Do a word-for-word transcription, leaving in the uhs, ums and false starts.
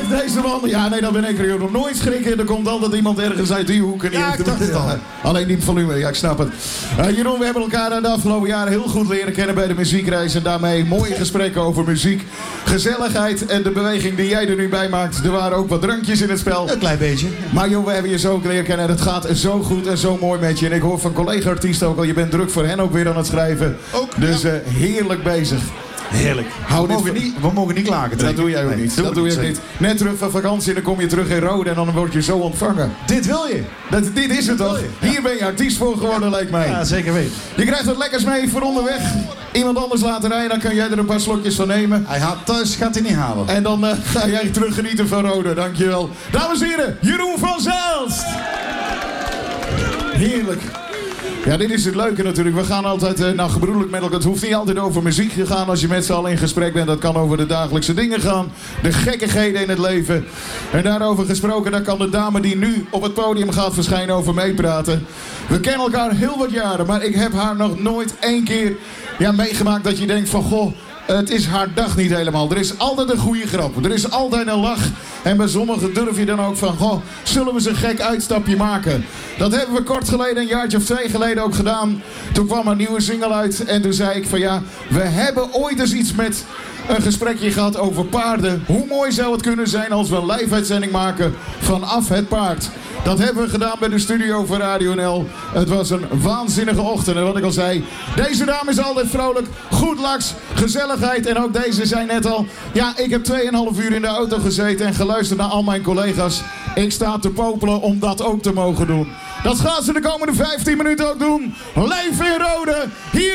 Heerlijk, deze man. Ja, nee, dat ben ik er nog nooit schrikken. Er komt altijd iemand ergens uit die hoek. En die Ja, heeft ik dacht het al. Alleen niet volume, ja, ik snap het. Uh, Jeroen, we hebben elkaar de afgelopen jaren heel goed leren kennen bij de muziekreis. En daarmee mooie gesprekken over muziek, gezelligheid en de beweging die jij er nu bij maakt. Er waren ook wat drankjes in het spel. Een klein beetje. Maar joh, we hebben je zo ook leren kennen. En het gaat zo goed en zo mooi met je. En ik hoor van collega-artiesten ook al, je bent druk voor hen ook weer aan het schrijven. Ook, dus ja. uh, heerlijk bezig. Heerlijk. Hou we, dit mogen van- niet, we mogen niet klagen. Dat doe jij ook Nee, niet. doe Dat ik doe je niet, ook niet. Net terug van vakantie en dan kom je terug in Rode en dan word je zo ontvangen. Dit wil je. Dat, dit is het toch? Ja. Hier ben je artiest voor geworden, lijkt mij. Ja, zeker weten. Je krijgt wat lekkers mee voor onderweg. Iemand anders laten rijden, dan kan jij er een paar slokjes van nemen. Hij gaat thuis, gaat hij niet halen. En dan uh, ga jij terug genieten van Rode, dankjewel. Dames en heren, Jeroen van Zijlst. Heerlijk. Ja, dit is het leuke natuurlijk. We gaan altijd, uh, nou gebroedelijk met elkaar. Het hoeft niet altijd over muziek te gaan als je met z'n allen in gesprek bent. Dat kan over de dagelijkse dingen gaan. De gekkigheden in het leven. En daarover gesproken, daar kan de dame die nu op het podium gaat verschijnen over meepraten. We kennen elkaar heel wat jaren, maar ik heb haar nog nooit één keer ja, meegemaakt dat je denkt van goh, het is haar dag niet helemaal. Er is altijd een goede grap. Er is altijd een lach. En bij sommigen durf je dan ook van, goh, zullen we eens een gek uitstapje maken? Dat hebben we kort geleden, een jaartje of twee geleden ook gedaan. Toen kwam een nieuwe single uit. En toen zei ik van ja, we hebben ooit eens iets met een gesprekje gehad over paarden. Hoe mooi zou het kunnen zijn als we een live-uitzending maken vanaf het paard? Dat hebben we gedaan bij de studio van Radio N L. Het was een waanzinnige ochtend. En wat ik al zei, deze dame is altijd vrolijk, goed laks, gezelligheid. En ook deze zei net al, ja, ik heb tweeënhalf uur in de auto gezeten en geluisterd naar al mijn collega's. Ik sta te popelen om dat ook te mogen doen. Dat gaat ze de komende vijftien minuten ook doen. Leef in Rode. Hier